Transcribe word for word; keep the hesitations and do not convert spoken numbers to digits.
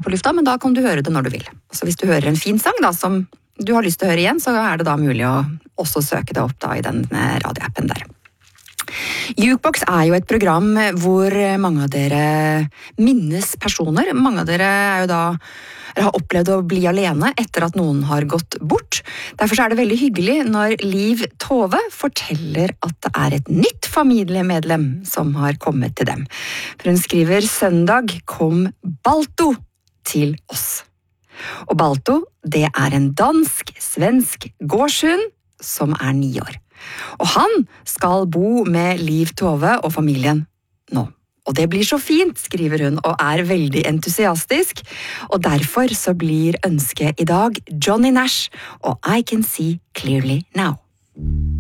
på lufta, men da kan du høre det når du vil. Så hvis du hører en fin sang da, som du har lyst til å høre igjen, så er det da mulig å også søke det opp da i den radioappen der. Jukebox er jo et program hvor mange av dere minnes personer. Mange av dere er jo da har opplevd å bli alene etter at noen har gått bort. Derfor er det veldig hyggelig når Liv Tove forteller at det er et nytt familiemedlem som har kommet til dem. For hun skriver: søndag kom Balto til oss. Og Balto, det er en dansk-svensk gårdshund som er ni år. Og han skal bo med Liv Tove og familien nå. Og det blir så fint, skriver hun, og er veldig entusiastisk. Og derfor så blir ønsket i dag Johnny Nash og I Can See Clearly Now.